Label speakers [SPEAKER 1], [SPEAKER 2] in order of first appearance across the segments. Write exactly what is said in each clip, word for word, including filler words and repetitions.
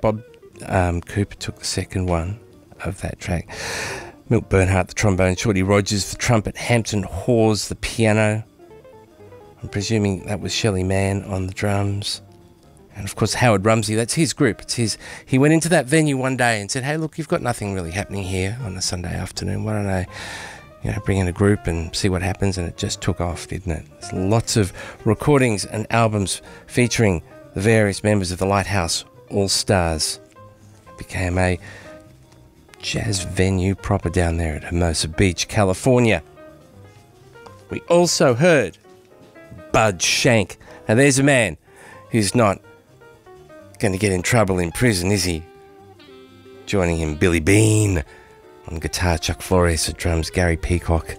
[SPEAKER 1] Bob um, Cooper took the second one of that track. Milt Bernhardt, the trombone, Shorty Rogers, the trumpet, Hampton Hawes, the piano. I'm presuming that was Shelley Mann on the drums. And of course, Howard Rumsey, that's his group. It's his. He went into that venue one day and said, hey, look, you've got nothing really happening here on a Sunday afternoon. Why don't I, you know, bring in a group and see what happens? And it just took off, didn't it? There's lots of recordings and albums featuring the various members of the Lighthouse All-Stars. It became a jazz venue proper down there at Hermosa Beach, California. We also heard Bud Shank. Now there's a man who's not going to get in trouble in prison, is he? Joining him, Billy Bean on guitar, Chuck Flores at drums, Gary Peacock.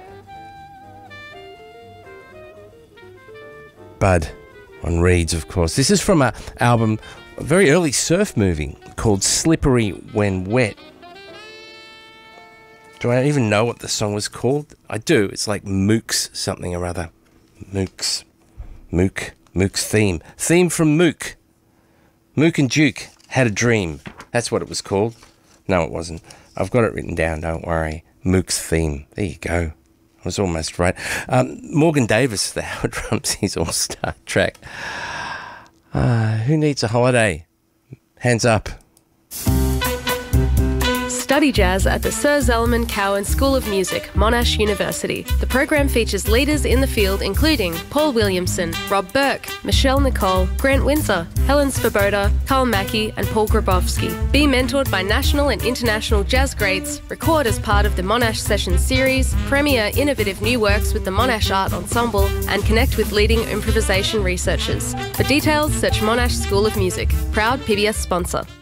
[SPEAKER 1] Bud on reeds, of course. This is from an album, a very early surf movie called Slippery When Wet. Do I even know what the song was called? I do. It's like Mook's something or other. Mook's. Mook. Mook's theme. Theme from Mook. Mook and Duke Had a Dream. That's what it was called. No, it wasn't. I've got it written down, don't worry. Mook's theme. There you go. I was almost right. Um, Morgan Davis, the Howard Rumsey's All-Star track. Uh, who needs a holiday? Hands up.
[SPEAKER 2] Study jazz at the Sir Zelman Cowen School of Music, Monash University. The program features leaders in the field including Paul Williamson, Rob Burke, Michelle Nicole, Grant Windsor, Helen Svoboda, Carl Mackey and Paul Grabowski. Be mentored by national and international jazz greats, record as part of the Monash Sessions series, premiere innovative new works with the Monash Art Ensemble and connect with leading improvisation researchers. For details, search Monash School of Music, proud P B S sponsor.